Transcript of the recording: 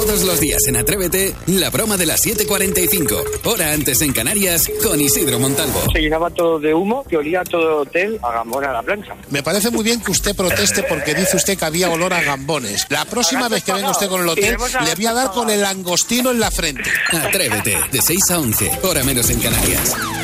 Todos los días en Atrévete, la broma de las 7:45, hora antes en Canarias, con Isidro Montalvo. Se llenaba todo de humo que olía todo el hotel a Gambón a la plancha. Me parece muy bien que usted proteste porque dice usted que había olor a gambones. La próxima vez que venga usted con el hotel, le voy a dar con el langostino en la frente. Atrévete, de 6 a 11, hora menos en Canarias.